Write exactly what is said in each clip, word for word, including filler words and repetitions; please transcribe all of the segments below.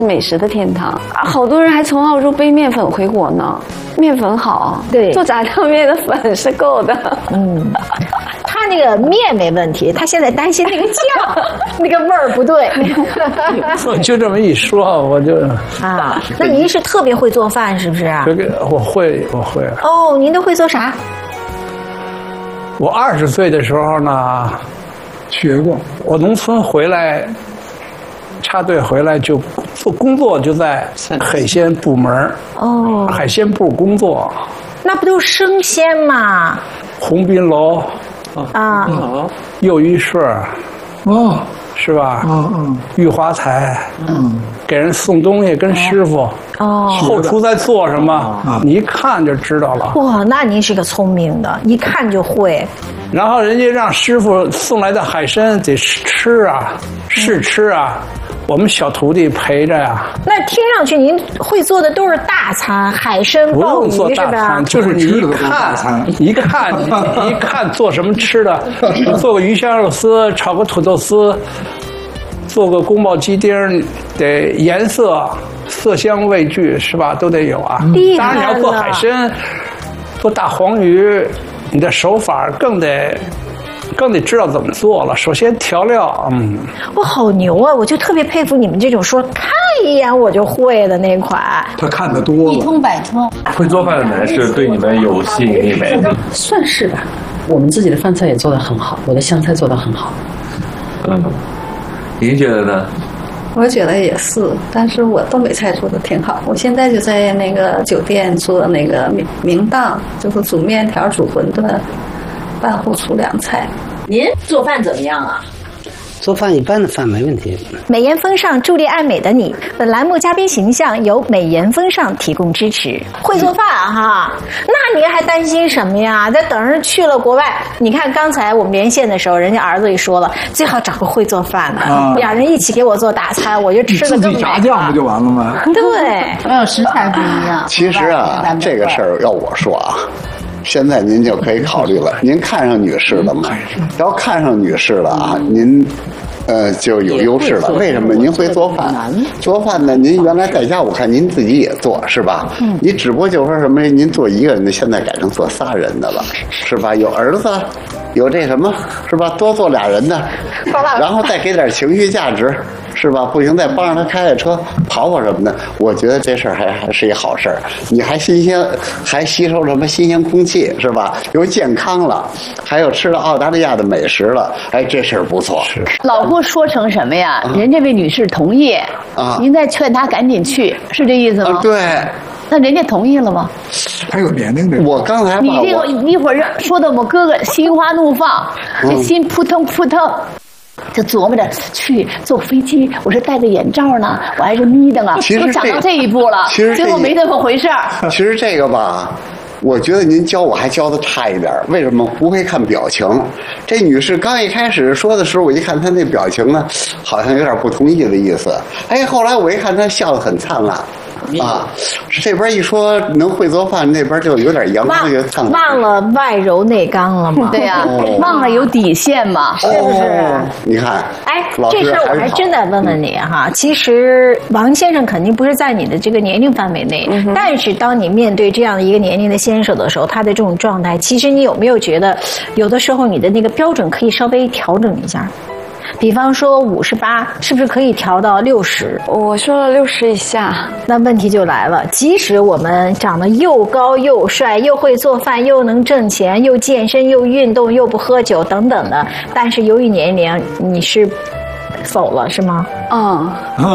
美食的天堂，好多人还从澳洲背面粉回国呢。面粉好， 对， 做炸酱面的粉是够的。 嗯，他那个面没问题，他现在担心那个酱那个味儿不对。 就这么一说，我就啊，那您是特别会做饭是不是？ 这个我会，我会。 哦，您都会做啥？ 我二十岁的时候呢， 学过。 我农村回来。插队回来就做工作，就在海鲜部门哦， 海鲜部工作。 那不都是生鲜吗？ 鸿宾楼啊， 幼鱼社哦， 是吧？ 嗯嗯， 玉华台， 嗯， 给人送东西跟师傅。 哦， 后厨在做什么？你一看就知道了。 哇，那您是个聪明的，一看就会。 然后人家让师傅送来的海参得吃啊，试吃啊。我们小徒弟陪着呀。 那听上去您会做的都是大餐，海参、鲍鱼是吧？ 就是你一看，一看，一看做什么吃的，做个鱼香肉丝，炒个土豆丝，做个宫保鸡丁，得颜色、色香味俱是吧？都得有啊。当然你要做海参，做大黄鱼，你的手法更得。更得知道怎么做了。首先调料，嗯， 我好牛啊！我就特别佩服你们这种说看一眼我就会的那款。 他看得多， 一通百通。 会做饭的男士对你们有吸引力没？ 算是吧。我们自己的饭菜也做得很好，我的湘菜做得很好。 嗯，您觉得呢？ 我觉得也是，但是我东北菜做的挺好。我现在就在那个酒店做那个明明档，就是煮面条、煮馄饨。拌糊粗粮菜， 您做饭怎么样啊？ 做饭一般的饭没问题。 美颜风尚，助力爱美的你。本栏目嘉宾形象由美颜风尚提供支持。会做饭哈，那您还担心什么呀？在等着去了国外，你看刚才我们连线的时候，人家儿子也说了，最好找个会做饭的，啊、两人一起给我做大餐，我就吃的更美。 自己炸酱不就完了吗？ 对， 没有食材不一样。 其实啊，这个事儿要我说啊。现在您就可以考虑了，您看上女士了吗？要看上女士了啊，您，呃，就有优势了。为什么？您会做饭，做饭呢？您原来在家我看您自己也做，是吧？嗯。你只不过就说什么？您做一个人的，现在改成做仨人的了，是吧？有儿子，有这什么，是吧？多做俩人的，然后再给点情绪价值。是吧？不行，再帮着他开开车、跑跑什么的。我觉得这事儿还还是一好事儿。你还新鲜，还吸收什么新鲜空气，是吧？又健康了，还有吃到澳大利亚的美食了。哎，这事儿不错。 老郭说成什么呀？啊、人这位女士同意啊，您再劝她赶紧去，是这意思吗？ 啊、对。 那人家同意了吗？ 还有年龄的。 我刚才你这个一会儿说的我哥哥心花怒放，这心扑腾扑腾。就琢磨着去坐飞机，我是戴着眼罩呢，我还是眯瞪啊，都讲到这一步了， 其实结果没那么回事儿。 其实这个吧，我觉得您教我还教的差一点。为什么？不会看表情。这女士刚一开始说的时候，我一看她那表情呢，好像有点不同意的意思。哎，后来我一看她笑得很灿烂。啊，这边一说能会做饭，那边就有点阳光，就灿烂。 忘了外柔内刚了吗？ 对呀、啊，哦、忘了有底线嘛， 是不是？ 哦、你看， 哎，这事我还真得问问你哈。嗯、其实王先生肯定不是在你的这个年龄范围内，嗯、但是当你面对这样的一个年龄的先生的时候，他的这种状态，其实你有没有觉得，有的时候你的那个标准可以稍微调整一下？比方说五十八，是不是可以调到六十？ 我说了六十以下， 那问题就来了。即使我们长得又高又帅，又会做饭，又能挣钱，又健身，又运动，又不喝酒等等的，但是由于年龄，你是否了是吗？ 嗯。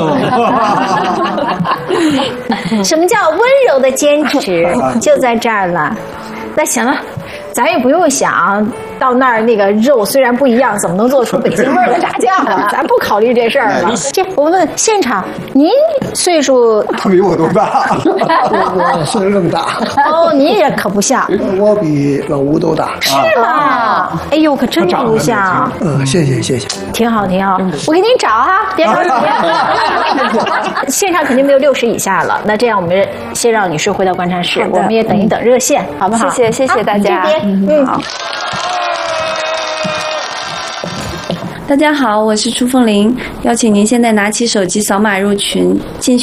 什么叫温柔的坚持？就在这儿了。那行了。咱也不用想到那儿那个肉虽然不一样，怎么能做出北京味儿的炸酱啊？咱不考虑这事儿了。这我问现场，您岁数？ 他比我都大，我岁数更大。 哦，您也可不像。 我比老吴都大。 是吗？哎呦，可真不像。 嗯，谢谢谢谢。 挺好挺好，我给您找哈，别着急。现场肯定没有六十以下了，那这样我们先让女士回到观察室，我们也等一等热线，好不好？ 谢谢谢谢大家。 嗯，好。 大家好，我是朱凤玲，邀请您现在拿起手机扫码入群进。